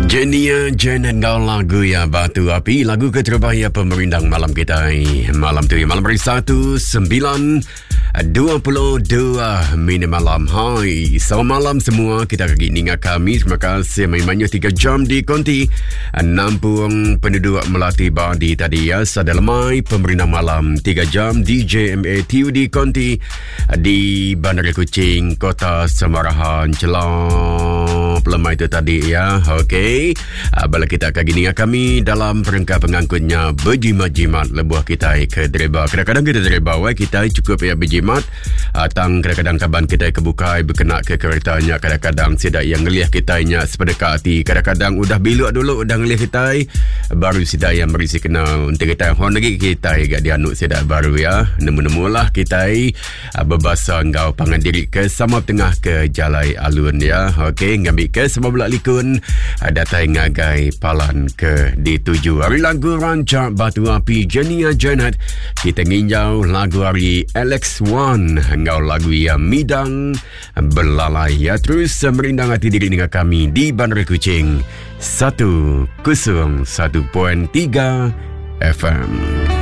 Jenia Janet Ngau lagu ya Batu Api, lagu keterbaik pemerintah malam kita malam tu malam hari 19:22 minit malam. Hai, selamat malam semua. Kita lagi ingat kami. Terima kasih memangnya 3 jam di Konti nampung penduduk Melati Badi tadi ya. Sada lemai pemerintah malam 3 jam di JMA TUD Konti di Bandar Kuching Kota Semarahan Celah lemai itu tadi ya. Okey, bala kita akan gini kami dalam perangkat pengangkutnya berjimat-jimat lebuh kita ke dereba. Kadang-kadang kita dereba kita cukup ya berjimat tang kadang-kadang kaban kita kebukai berkenak ke keretanya. Kadang-kadang sedak yang ngeliah kita nya sepedekati. Kadang-kadang udah biluk dulu udah ngeliah kita baru sedak yang berisi kenal untuk kita hon lagi kita gak dianuk sedak baru ya. Nemu-nemulah kita berbahasa ngau pangan diri ke sama tengah ke jalai alun ya. Okey, ngambil ke semua belak likun datai ngagai palan ke dituju. Hari lagu rancak Batu Api Jenia Janet. Kita nginjau lagu hari LX1 ngau lagu yang midang belalai ya. Terus merindang hati diri dengan kami di Bandar Kuching 101.3 FM.